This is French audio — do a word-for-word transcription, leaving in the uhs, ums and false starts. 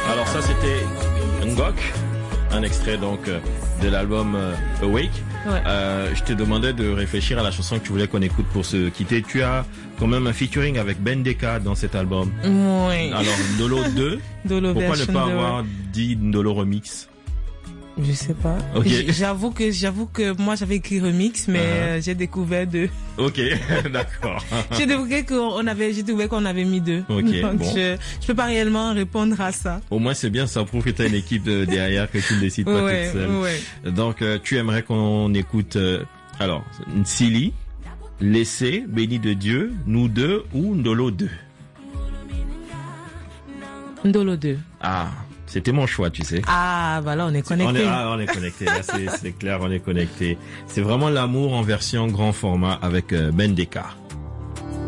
Alors ça c'était Ngok, un extrait donc de l'album Awake. Ouais. Euh, je te demandais de réfléchir à la chanson que tu voulais qu'on écoute pour se quitter. Tu as quand même un featuring avec Ben Deka dans cet album. Oui. Alors Ndolo deux, Ndolo pourquoi ne version pas deux, avoir dit Ndolo Remix? Je sais pas. Okay. J'avoue que j'avoue que moi j'avais écrit remix, mais uh-huh. euh, j'ai découvert deux. Ok, d'accord. j'ai découvert qu'on avait, j'ai découvert qu'on avait mis deux. Okay, Donc bon. je, je peux pas réellement répondre à ça. Au moins c'est bien, ça prouve que tu as une équipe de, derrière, que tu ne décides pas ouais, toute seule. Ouais. Donc euh, tu aimerais qu'on écoute euh, alors Nsili, Laissé, Béni de Dieu, Nous deux ou Ndolo deux? Ndolo deux. Ah. C'était mon choix, tu sais. Ah, voilà, on est connecté. On est, ah, on est connecté. Là, c'est, c'est clair, on est connecté. C'est vraiment l'amour en version grand format avec euh, Ben Deka.